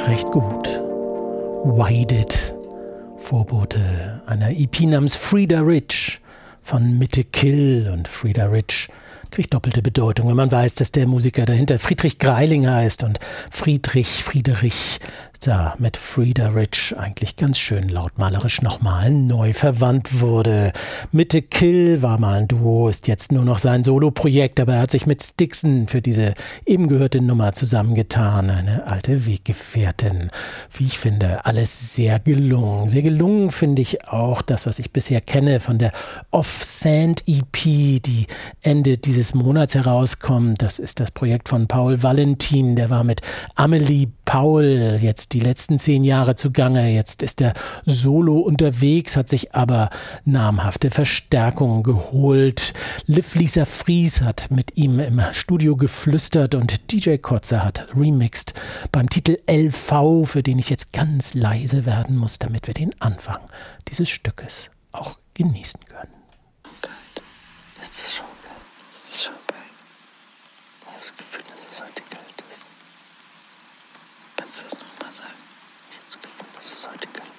recht gut. Wide-It, Vorbote einer EP namens Frida Rich von Mitte Kill, und Frida Rich kriegt doppelte Bedeutung, wenn man weiß, dass der Musiker dahinter Friedrich Greiling heißt und Friedrich da mit Frida Rich eigentlich ganz schön lautmalerisch nochmal neu verwandt wurde. Mitte Kill war mal ein Duo, ist jetzt nur noch sein Soloprojekt, aber er hat sich mit Stixon für diese eben gehörte Nummer zusammengetan, eine alte Weggefährtin. Wie ich finde, alles sehr gelungen. Sehr gelungen finde ich auch das, was ich bisher kenne von der Off-Sand EP, die Ende dieses Monats herauskommt. Das ist das Projekt von Paul Valentin, der war mit Amelie Paul jetzt die letzten 10 Jahre zugange. Jetzt ist er solo unterwegs, hat sich aber namhafte Verstärkungen geholt. Liv Lisa Fries hat mit ihm im Studio geflüstert und DJ Kotze hat remixed beim Titel LV, für den ich jetzt ganz leise werden muss, damit wir den Anfang dieses Stückes auch genießen können. Das ist schon geil. Das ist schon geil. Ich habe das Gefühl, dass es heute kalt ist. Kannst du das nochmal sagen? Ich habe das Gefühl, dass es heute kalt ist.